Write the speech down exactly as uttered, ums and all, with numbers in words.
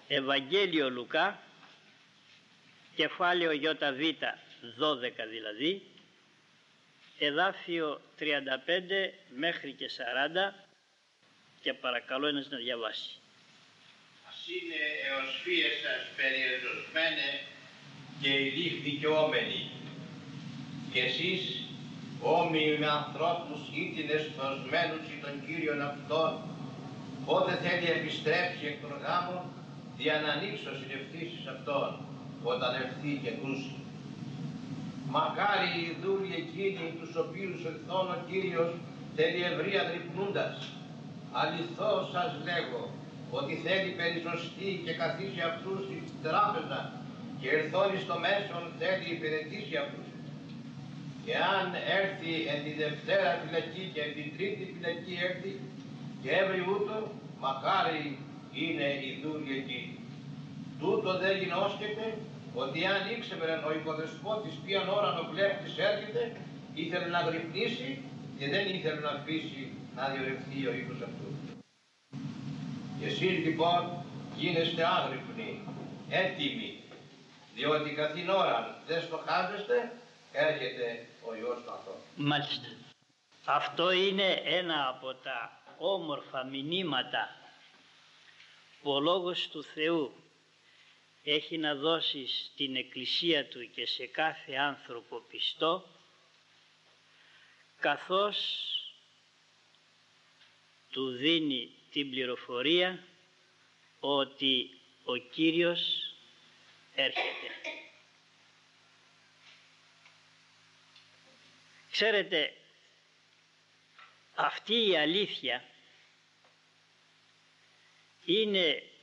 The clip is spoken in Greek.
Ευαγγέλιο Λουκά, κεφάλαιο ΙΒ, δώδεκα δηλαδή, εδάφιο τριάντα πέντε μέχρι και σαράντα, και παρακαλώ ένας να διαβάσει. Ας είναι εως φύες σας περιεζωσμένε και οι δίχ δικαιόμενοι, και εσείς όμοιοι με ανθρώπους ήτινες θωσμένους ει των Κύριων αυτών, πότε θέλει επιστρέψει εκ των γάμων, δια να ανοίξω συνευθύσεις αυτών, όταν ευθύ και κρούσει. Μακάρι οι δούλοι εκείνοι τους οποίους ελθόν ο Κύριος θέλει ευρεία δρυπνούντας. Αληθώς σας λέγω, ότι θέλει περισσοστεί και καθίσει αυτούς στην τράπεζα και ερθώνει στο μέσον θέλει υπηρετήσει αυτούς. Και αν έρθει εν τη Δευτέρα φυλακή και εν την Τρίτη φυλακή έρθει και έβρι ούτω, μακάρι είναι οι δούλοι εκείνοι. Τούτο δεν γινώσκεται, ότι αν ήξερε ο υποδεσπότης ποιαν ώραν ο κλέφτης έρχεται, ήθελε να γρυπνήσει και δεν ήθελε να αφήσει να διορρευτεί ο οίκος αυτού. Και εσείς λοιπόν γίνεστε άγρυπνοι, έτοιμοι, διότι καθήν ώραν δεν στοχάζεστε, έρχεται ο Υιός του ανθρώπου. Μάλιστα. Αυτό είναι ένα από τα όμορφα μηνύματα που ο Λόγος του Θεού έχει να δώσει στην Εκκλησία Του και σε κάθε άνθρωπο πιστό, καθώς του δίνει την πληροφορία ότι ο Κύριος έρχεται. Ξέρετε, αυτή η αλήθεια είναι